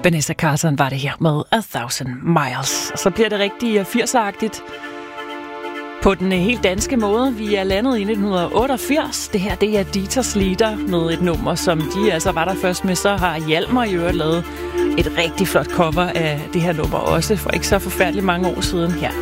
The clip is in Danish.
Vanessa Carlton var det her med 1000 Miles. Og så bliver det rigtig 80'er-agtigt på den helt danske måde. Vi er landet i 1988. Det her, det er Dieters Lieder med et nummer, som de altså var der først med. Så har Hjalmar i øvrigt lavet et rigtig flot cover af det her nummer også, for ikke så forfærdeligt mange år siden. Her